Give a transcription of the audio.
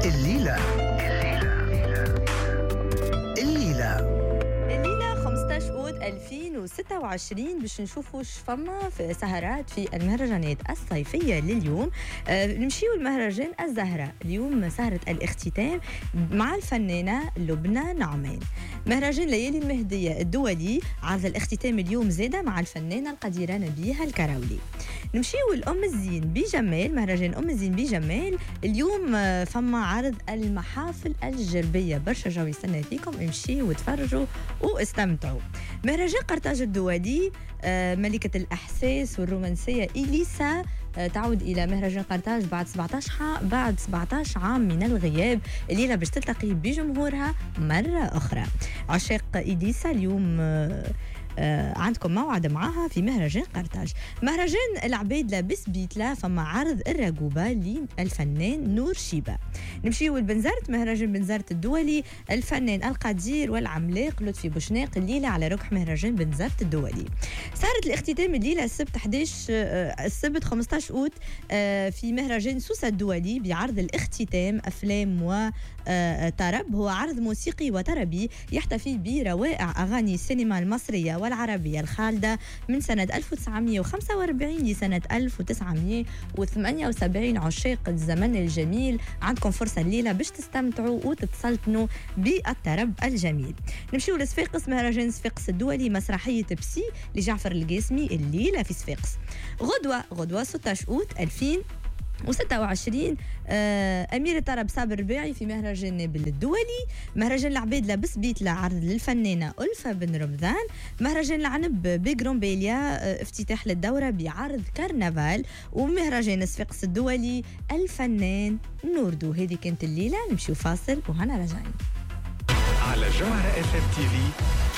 الليلة 15 أوت 2026 باش نشوفوا فما في سهرات في المهرجانات الصيفية لليوم. نمشيو المهرجان الزهرة اليوم، سهرة الاختتام مع الفنانة لبنى نعمان. مهرجان ليالي المهدية الدولي عرض الاختتام اليوم زادة مع الفنانة القديرة نبيها الكراولي. نمشيو الأم الزين بجمال، مهرجان أم الزين بجمال اليوم فما عرض المحافل الجربية، برشا جو يستنى فيكم، امشيو وتفرجوا واستمتعوا. مهرجان قرطاج الدولي ملكة الإحساس والرومانسية إليسا تعود إلى مهرجان قرطاج بعد 17 عام من الغياب. الليلة باش تلتقي بجمهورها مرة أخرى. عشاق إليسا اليوم عندكم موعد معها في مهرجان قرطاج. مهرجان العبيد لابس بيتلا فما عرض الرقوبة للفنان نور شيبة. نمشيو لبنزرت، مهرجان بنزرت الدولي الفنان القدير والعملاق لطفي بوشناق الليلة على ركح مهرجان بنزرت الدولي. سهرة الاختتام الليلة السبت 15 أوت في مهرجان سوسة الدولي بعرض الاختتام أفلام وطرب. هو عرض موسيقي وطربي يحتفي بروائع أغاني السينما المصرية والعربية الخالدة من سنة 1945 لسنة 1978. عشاق الزمن الجميل عندكم فرصة الليلة باش تستمتعوا وتتسلطنوا بالطرب الجميل. نمشيو لصفاقس، مهرجان صفاقس الدولي مسرحية بسي لجعفر القاسمي الليلة في صفاقس. غدوة 16 أوت 2026 أمير الطرب صابر الرباعي في مهرجان نابل الدولي. مهرجان العبيد لابس بيت لعرض للفنانة ألفة بن رمضان. مهرجان العنب بجرومبيليا افتتاح للدورة بعرض كرنفال. ومهرجان صفاقس الدولي الفنان نوردو. هذه كانت الليلة، نمشيو فاصل وهنا راجعين على جوهرة FM TV.